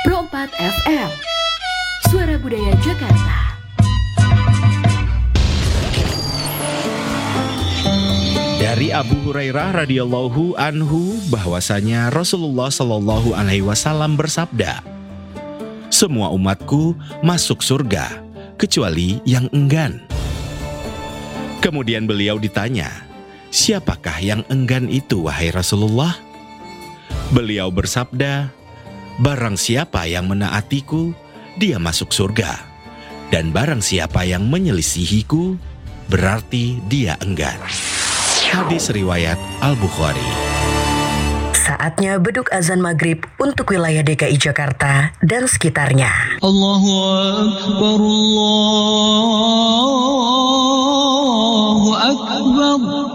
Pro 4 FM, Suara Budaya Jakarta. Dari Abu Hurairah radhiyallahu anhu bahwasanya Rasulullah shallallahu alaihi wasallam bersabda, "Semua umatku masuk surga kecuali yang enggan." Kemudian beliau ditanya, "Siapakah yang enggan itu, wahai Rasulullah?" Beliau bersabda, "Barang siapa yang menaatiku, dia masuk surga. Dan barang siapa yang menyelisihiku, berarti dia enggan." Hadis riwayat Al-Bukhari. Saatnya beduk azan maghrib untuk wilayah DKI Jakarta dan sekitarnya. Allahu Akbar, Allahu Akbar.